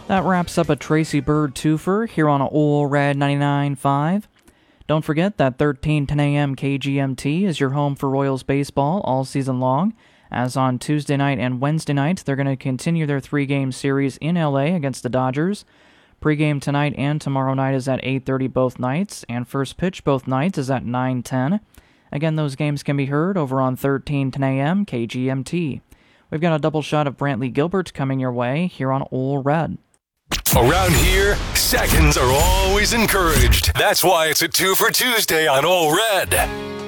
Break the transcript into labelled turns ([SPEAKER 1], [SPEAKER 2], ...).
[SPEAKER 1] That wraps up a Tracy Bird twofer here on Ole Red 99.5. Don't forget that 13:10 a.m. KGMT is your home for Royals baseball all season long, as on Tuesday night and Wednesday night they're going to continue their 3-game series in LA against the Dodgers. Pre-game tonight and tomorrow night is at 8:30 both nights, and first pitch both nights is at 9:10. Again, those games can be heard over on 13:10 a.m. KGMT. We've got a double shot of Brantley Gilbert coming your way here on Ole Red.
[SPEAKER 2] Around here, seconds are always encouraged. That's why it's a 2 for Tuesday on Ole Red.